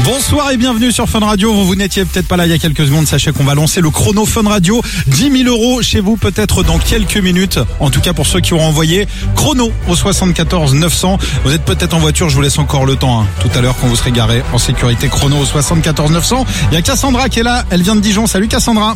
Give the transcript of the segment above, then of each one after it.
Bonsoir et bienvenue sur Fun Radio. Vous n'étiez peut-être pas là il y a quelques secondes. Sachez qu'on va lancer le chrono Fun Radio. 10 000 euros chez vous peut-être dans quelques minutes. En tout cas pour ceux qui auront envoyé chrono au 74 900. Vous êtes peut-être en voiture, je vous laisse encore le temps. Tout à l'heure quand vous serez garé en sécurité, chrono au 74 900. Il y a Cassandra qui est là. Elle vient de Dijon. Salut Cassandra.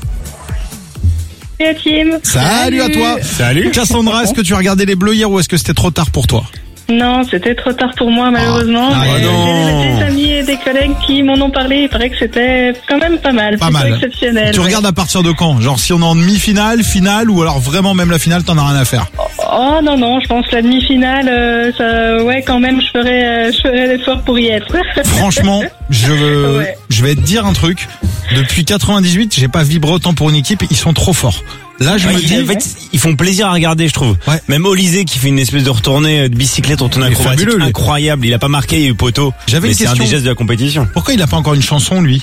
Salut Tim. Salut à toi. Salut. Cassandra, est-ce que tu as regardé les Bleus hier ou est-ce que c'était trop tard pour toi? Non, c'était trop tard pour moi malheureusement. Ah, Mais non. j'ai des amis et des collègues qui m'en ont parlé. Il paraît que c'était quand même pas mal, plutôt exceptionnel. Tu regardes à partir de quand? Genre si on est en demi-finale, finale ou alors vraiment même la finale, t'en as rien à faire? Oh non, je pense que la demi-finale, ça, ouais, quand même, je ferai l'effort pour y être. Franchement, je vais te dire un truc. Depuis 98, j'ai pas vibré autant pour une équipe. Ils sont trop forts. Là, je me dis, en fait, ils font plaisir à regarder, je trouve. Ouais. Même Olysée qui fait une espèce de retournée de bicyclette, retournée Il est acrobatique fabuleux, lui. incroyable. Il a pas marqué, il y a eu poteau. J'avais mais une c'est un question. des gestes de la compétition. Pourquoi il a pas encore une chanson, lui?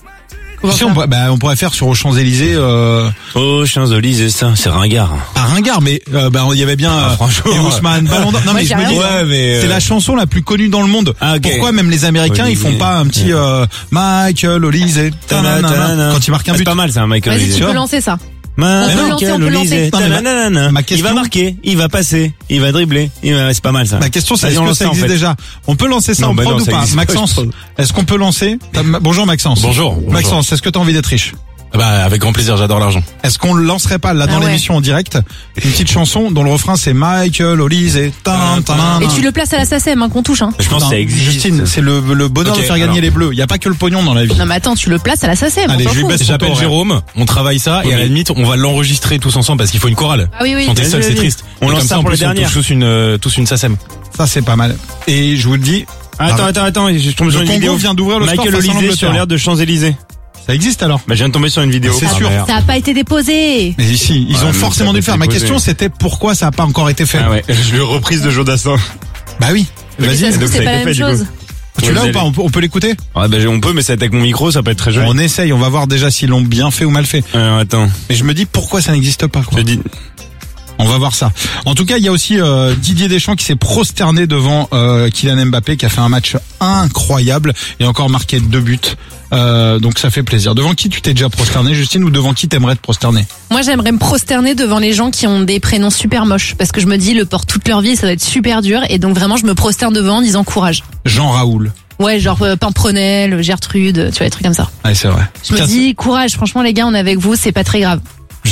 Si on pourrait faire sur aux Champs-Élysées, Oh, Champs-Élysées, ça, c'est ringard. pas ringard, mais il y avait bien franchement, Ousmane Ballon d'Or. Non mais je me dis, Ouais, mais c'est la chanson la plus connue dans le monde. Ah, ok. Pourquoi même les Américains ils font pas un petit Michael Olysée quand il marque un C'est but? pas mal, c'est un Michael Vas-y, Olysée. tu peux lancer ça. peut lancer, on peut lancer. Non, mais Tananana. ma question- Il va marquer, il va passer, il va dribbler. C'est pas mal ça. Ma question c'est Vas-y, est-ce on que lance ça en existe fait. déjà? On peut lancer ça Non, en bah prod non, ou ça pas? existe pas, Maxence, je pense. est-ce qu'on peut lancer? Bonjour Maxence. Bonjour. Maxence, est-ce que t'as envie d'être riche? Bah, avec grand plaisir, j'adore l'argent. Est-ce qu'on le lancerait pas là dans Ah ouais. l'émission en direct? Une petite chanson dont le refrain c'est Michael Olysée. Et tu le places à la SACEM, hein, qu'on touche, hein. Je pense que ça existe. Justine, c'est le bonheur Ok, de faire gagner alors. les bleus. Il y a pas que le pognon dans la vie. Non, mais attends, tu le places à la SACEM. Allez, on s'en je lui fout. baisse son J'appelle taux horaire. Jérôme, on travaille ça, et à la limite, on va l'enregistrer tous ensemble parce qu'il faut une chorale. Ah oui, oui. Quand t'es Vas-y, seul, c'est vas-y. triste. On Et lance comme ça en pour plus, les on touche dernières. tous une SACEM. Ça c'est pas mal. Et je vous le dis, Attends, je tombe sur le une Congo vidéo. vient d'ouvrir le score Michael face à Olysée l'Angleterre. sur l'air de Champs-Élysées. ça existe alors. Bah, je viens de tomber sur une vidéo. C'est sûr. merde. Ça a pas été déposé. Mais ici, ils Ouais, ont mais forcément ça dû le peut faire. Ma être question déposé. c'était pourquoi ça a pas encore été fait. Ah ouais, je lui ai reprise de Jodassin. Bah oui. Mais ça se Vas-y. trouve, donc c'est ça a pas la été même fait, du chose. Tu Ouais, l'as vous ou pas? allez- On peut l'écouter? Ah bah on peut, mais ça va être avec mon micro, ça peut être très joli. On essaye, on va voir déjà s'ils l'ont bien fait ou mal fait. Attends, Mais je me dis pourquoi ça n'existe pas, quoi. je dis. On va voir ça. En tout cas, il y a aussi Didier Deschamps qui s'est prosterné devant Kylian Mbappé, qui a fait un match incroyable et encore marqué 2 buts. Donc ça fait plaisir. Devant qui tu t'es déjà prosterné, Justine, ou devant qui t'aimerais te prosterner? Moi, j'aimerais me prosterner devant les gens qui ont des prénoms super moches. Parce que je me dis, le porte toute leur vie, ça va être super dur. Et donc vraiment, je me prosterne devant en disant courage. Jean Raoul. Ouais, genre Pimprenel, Gertrude, tu vois, des trucs comme ça. Ouais, c'est vrai. Je me dis, courage, franchement, les gars, on est avec vous, c'est pas très grave.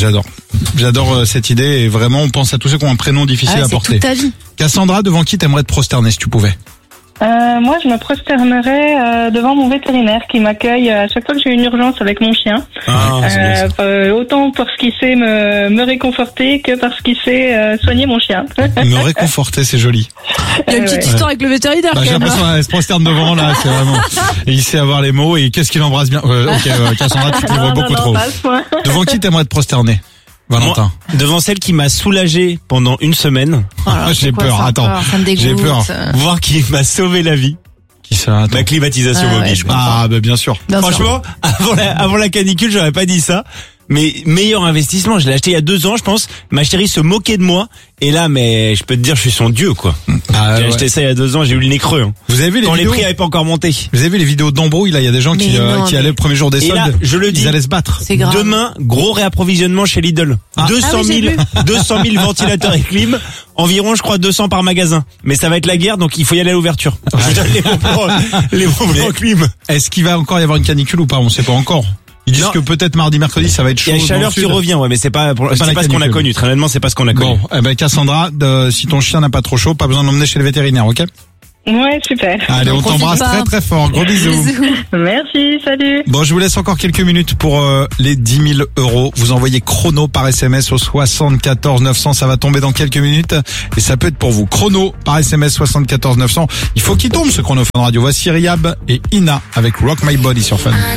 J'adore cette idée et vraiment on pense à tous ceux qui ont un prénom difficile Ah, à c'est porter. toute ta vie. Cassandra, devant qui t'aimerais te prosterner si tu pouvais? Moi, je me prosternerais devant mon vétérinaire qui m'accueille à chaque fois que j'ai une urgence avec mon chien. Ah, c'est bien ça. Autant parce qu'il sait me réconforter que parce qu'il sait soigner mon chien. Me réconforter, c'est joli. Il y a une petite Ouais. histoire avec le vétérinaire, Bah, quand j'ai même. l'impression qu'elle se prosterne devant là, c'est vraiment. Et il sait avoir les mots et qu'est-ce qu'il embrasse bien. Cassandra, tu te les vois beaucoup trop. Pas à ce point. Devant qui t'aimerais te prosterner, Valentin? Moi, devant celle qui m'a soulagé pendant une semaine, Oh là là, J'ai c'est quoi, peur, ça, attends. encore ça me dégoûte. J'ai peur. voir qui m'a sauvé la vie, Qui ça? Attends. la climatisation Ah ouais, mobile. je comprends. Ah, bah bien sûr. Bien sûr. Franchement, avant la canicule, j'aurais pas dit ça. Mais meilleur investissement, je l'ai acheté il y a 2 ans, je pense. Ma chérie se moquait de moi. Et là, mais je peux te dire, je suis son dieu, quoi. Ah, J'ai ouais. acheté ça il y a 2 ans, j'ai eu le nez creux. Hein. Vous avez vu les Quand les vidéos? prix avaient pas encore monté. Vous avez vu les vidéos d'embrouille là? Il y a des gens qui Mais non, allaient le premier jour des Et soldes. là, je le dis, ils allaient se battre. C'est grave. Demain, gros réapprovisionnement chez Lidl. Ah. 200 Ah oui, j'ai 000 ventilateurs et clim. Environ, je crois, 200 par magasin. Mais ça va être la guerre, donc il faut y aller à l'ouverture. Je vous donne les bons plans clim. Est-ce qu'il va encore y avoir une canicule ou pas? On sait pas encore. Ils disent Non. que peut-être mardi, mercredi, ça va être chaud. Il y a la dans chaleur le qui sud. revient, ouais, mais c'est pas la ce qu'on a canicule. connu. Très honnêtement, c'est pas ce qu'on a connu. Bon, eh ben Cassandra, si ton chien n'a pas trop chaud, pas besoin de l'emmener chez le vétérinaire, ok? Ouais, super. Allez, on profite t'embrasse pas. très très fort. Gros bisous. Merci, salut. Bon, je vous laisse encore quelques minutes pour les 10 000 euros. Vous envoyez chrono par SMS au 74 900. Ça va tomber dans quelques minutes et ça peut être pour vous. Chrono par SMS 74 900. Il faut qu'il tombe ce chrono Fun Radio. Voici Riab et Ina avec Rock My Body sur Fun.